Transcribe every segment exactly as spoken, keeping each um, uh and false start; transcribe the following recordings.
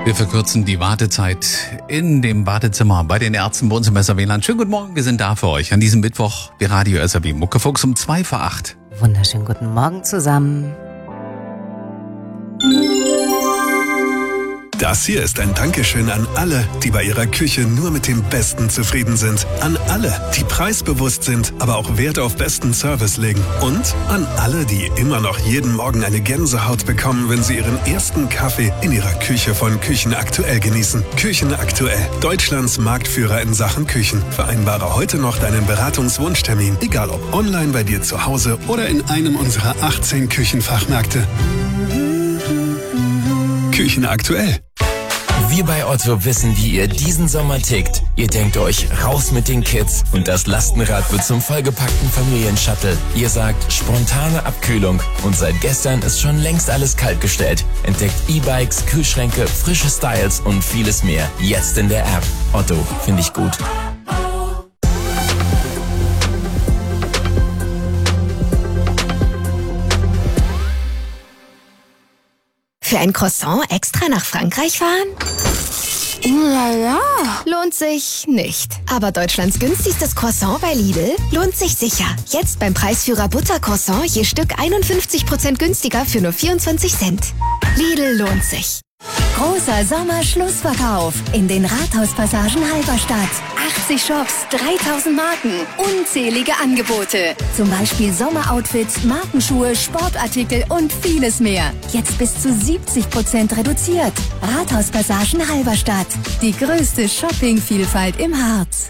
Wir verkürzen die Wartezeit in dem Badezimmer bei den Ärzten bei uns im S R W-Land. Schönen guten Morgen, wir sind da für euch an diesem Mittwoch bei Radio S R W Muckefuchs um zwei vor acht. Wunderschönen guten Morgen zusammen. Das hier ist ein Dankeschön an alle, die bei ihrer Küche nur mit dem Besten zufrieden sind. An alle, die preisbewusst sind, aber auch Wert auf besten Service legen. Und an alle, die immer noch jeden Morgen eine Gänsehaut bekommen, wenn sie ihren ersten Kaffee in ihrer Küche von Küchen Aktuell genießen. Küchen Aktuell, Deutschlands Marktführer in Sachen Küchen. Vereinbare heute noch deinen Beratungswunschtermin, egal ob online bei dir zu Hause oder in einem unserer achtzehn Küchenfachmärkte. Küchen Aktuell. Wir bei Otto wissen, wie ihr diesen Sommer tickt. Ihr denkt euch, raus mit den Kids und das Lastenrad wird zum vollgepackten Familienshuttle. Ihr sagt, spontane Abkühlung und seit gestern ist schon längst alles kaltgestellt. Entdeckt E-Bikes, Kühlschränke, frische Styles und vieles mehr. Jetzt in der App. Otto, finde ich gut. Für ein Croissant extra nach Frankreich fahren? Lala. Lohnt sich nicht. Aber Deutschlands günstigstes Croissant bei Lidl lohnt sich sicher. Jetzt beim Preisführer Buttercroissant je Stück einundfünfzig Prozent günstiger für nur vierundzwanzig Cent. Lidl lohnt sich. Großer Sommerschlussverkauf in den Rathauspassagen Halberstadt. achtzig Shops, dreitausend Marken, unzählige Angebote. Zum Beispiel Sommeroutfits, Markenschuhe, Sportartikel und vieles mehr. Jetzt bis zu siebzig Prozent reduziert. Rathauspassagen Halberstadt. Die größte Shoppingvielfalt im Harz.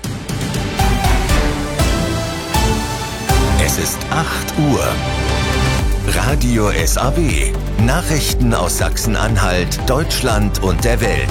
Es ist acht Uhr. Radio S A W. Nachrichten aus Sachsen-Anhalt, Deutschland und der Welt.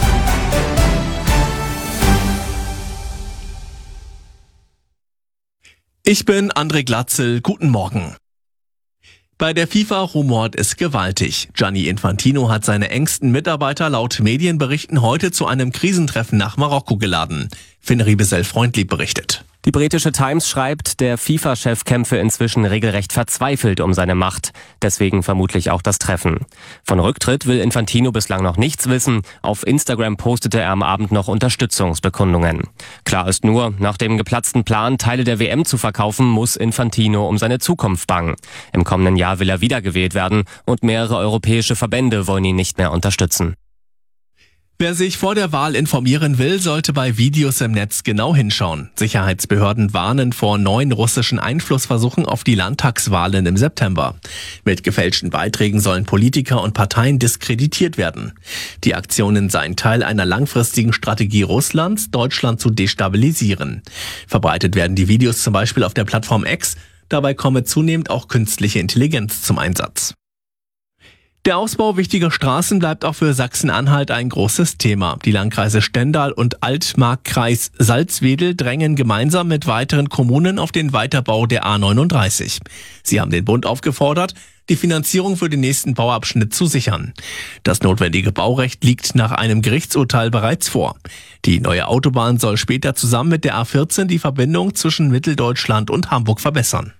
Ich bin André Glatzel. Guten Morgen. Bei der FIFA rumort es gewaltig. Gianni Infantino hat seine engsten Mitarbeiter laut Medienberichten heute zu einem Krisentreffen nach Marokko geladen. Finn Riebesell-Freundlieb berichtet. Die britische Times schreibt, der FIFA-Chef kämpfe inzwischen regelrecht verzweifelt um seine Macht. Deswegen vermutlich auch das Treffen. Von Rücktritt will Infantino bislang noch nichts wissen. Auf Instagram postete er am Abend noch Unterstützungsbekundungen. Klar ist nur, nach dem geplatzten Plan, Teile der W M zu verkaufen, muss Infantino um seine Zukunft bangen. Im kommenden Jahr will er wiedergewählt werden und mehrere europäische Verbände wollen ihn nicht mehr unterstützen. Wer sich vor der Wahl informieren will, sollte bei Videos im Netz genau hinschauen. Sicherheitsbehörden warnen vor neuen russischen Einflussversuchen auf die Landtagswahlen im September. Mit gefälschten Beiträgen sollen Politiker und Parteien diskreditiert werden. Die Aktionen seien Teil einer langfristigen Strategie Russlands, Deutschland zu destabilisieren. Verbreitet werden die Videos zum Beispiel auf der Plattform X. Dabei komme zunehmend auch künstliche Intelligenz zum Einsatz. Der Ausbau wichtiger Straßen bleibt auch für Sachsen-Anhalt ein großes Thema. Die Landkreise Stendal und Altmark-Kreis Salzwedel drängen gemeinsam mit weiteren Kommunen auf den Weiterbau der A neununddreißig. Sie haben den Bund aufgefordert, die Finanzierung für den nächsten Bauabschnitt zu sichern. Das notwendige Baurecht liegt nach einem Gerichtsurteil bereits vor. Die neue Autobahn soll später zusammen mit der A vierzehn die Verbindung zwischen Mitteldeutschland und Hamburg verbessern.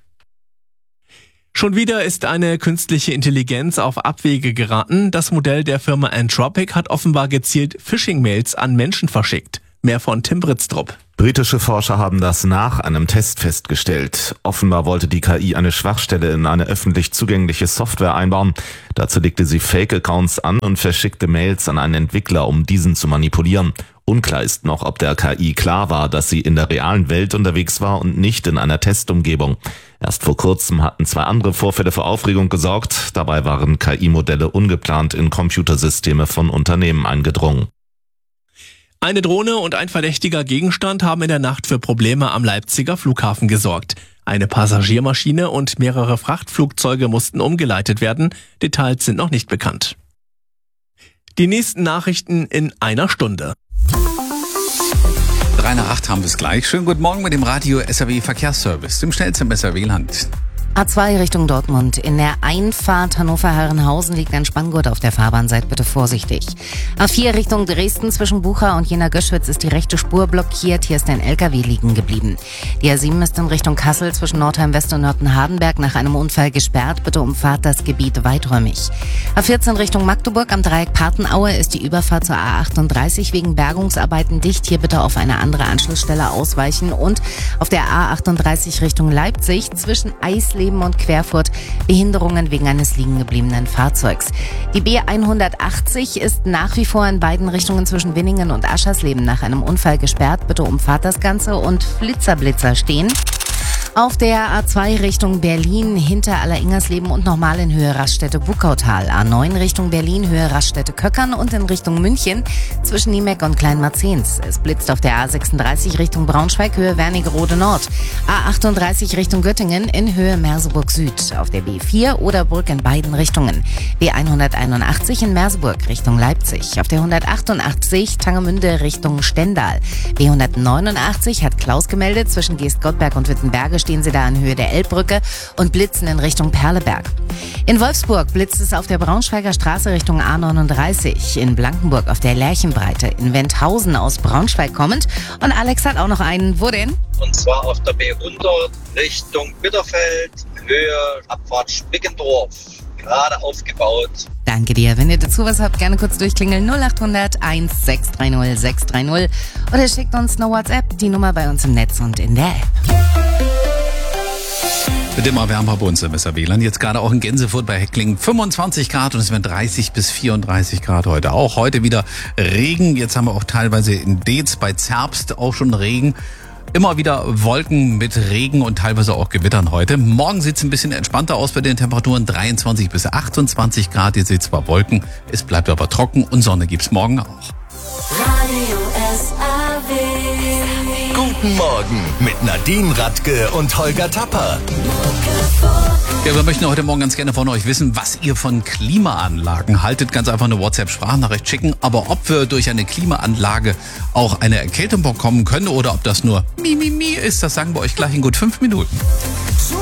Schon wieder ist eine künstliche Intelligenz auf Abwege geraten. Das Modell der Firma Anthropic hat offenbar gezielt Phishing-Mails an Menschen verschickt. Mehr von Tim Britztrup. Britische Forscher haben das nach einem Test festgestellt. Offenbar wollte die K I eine Schwachstelle in eine öffentlich zugängliche Software einbauen. Dazu legte sie Fake-Accounts an und verschickte Mails an einen Entwickler, um diesen zu manipulieren. Unklar ist noch, ob der K I klar war, dass sie in der realen Welt unterwegs war und nicht in einer Testumgebung. Erst vor kurzem hatten zwei andere Vorfälle für Aufregung gesorgt. Dabei waren K I-Modelle ungeplant in Computersysteme von Unternehmen eingedrungen. Eine Drohne und ein verdächtiger Gegenstand haben in der Nacht für Probleme am Leipziger Flughafen gesorgt. Eine Passagiermaschine und mehrere Frachtflugzeuge mussten umgeleitet werden. Details sind noch nicht bekannt. Die nächsten Nachrichten in einer Stunde. Drei nach acht haben wir es gleich. Schönen guten Morgen mit dem Radio S R W Verkehrsservice, dem schnellsten im S R W-Land. A zwei Richtung Dortmund. In der Einfahrt Hannover-Herrenhausen liegt ein Spanngurt auf der Fahrbahn. Seid bitte vorsichtig. A vier Richtung Dresden zwischen Bucha und Jena-Göschwitz ist die rechte Spur blockiert. Hier ist ein L K W liegen geblieben. Die A sieben ist in Richtung Kassel zwischen Nordheim-West und Nörten-Hardenberg nach einem Unfall gesperrt. Bitte umfahrt das Gebiet weiträumig. A vierzehn Richtung Magdeburg am Dreieck Partenaue ist die Überfahrt zur A achtunddreißig wegen Bergungsarbeiten dicht. Hier bitte auf eine andere Anschlussstelle ausweichen. Und auf der A achtunddreißig Richtung Leipzig zwischen Eisleben und Querfurt Behinderungen wegen eines liegen gebliebenen Fahrzeugs. Die B hundertachtzig ist nach wie vor in beiden Richtungen zwischen Winningen und Aschersleben nach einem Unfall gesperrt. Bitte umfahrt das Ganze und Flitzerblitzer stehen. Auf der A zwei Richtung Berlin hinter Alleringersleben und nochmal in Höhe Raststätte Buckautal. A neun Richtung Berlin, Höhe Raststätte Köckern und in Richtung München zwischen Niemeck und Kleinmarzens. Es blitzt auf der A sechsunddreißig Richtung Braunschweig, Höhe Wernigerode Nord. A achtunddreißig Richtung Göttingen in Höhe Merseburg Süd. Auf der B vier Oderbrück in beiden Richtungen. B hunderteinundachtzig in Merseburg Richtung Leipzig. Auf der hundertachtundachtzig Tangemünde Richtung Stendal. B hundertneunundachtzig hat Klaus gemeldet, zwischen Geestgottberg und Wittenberge stehen sie da in Höhe der Elbbrücke und blitzen in Richtung Perleberg. In Wolfsburg blitzt es auf der Braunschweiger Straße Richtung A neununddreißig. In Blankenburg auf der Lärchenbreite. In Wendhausen aus Braunschweig kommend. Und Alex hat auch noch einen. Wo denn? Und zwar auf der B hundert Richtung Bitterfeld, Höhe Abfahrt Spickendorf. Gerade aufgebaut. Danke dir. Wenn ihr dazu was habt, gerne kurz durchklingeln. null acht hundert eins sechs drei null sechs drei null oder schickt uns eine WhatsApp. Die Nummer bei uns im Netz und in der App. Wird immer wärmer bei uns im S A W Land. Jetzt gerade auch in Gänsefurt bei Heckling fünfundzwanzig Grad und es werden dreißig bis vierunddreißig Grad heute. Auch heute wieder Regen. Jetzt haben wir auch teilweise in Deetz bei Zerbst auch schon Regen. Immer wieder Wolken mit Regen und teilweise auch Gewittern heute. Morgen sieht es ein bisschen entspannter aus bei den Temperaturen. dreiundzwanzig bis achtundzwanzig Grad. Ihr seht zwar Wolken, es bleibt aber trocken und Sonne gibt's morgen auch. Radio S A W. Guten Morgen mit Nadine Radke und Holger Tapper. Ja, wir möchten heute Morgen ganz gerne von euch wissen, was ihr von Klimaanlagen haltet. Ganz einfach eine WhatsApp-Sprachnachricht schicken. Aber ob wir durch eine Klimaanlage auch eine Erkältung bekommen können oder ob das nur Mi, Mi, Mi ist, das sagen wir euch gleich in gut fünf Minuten.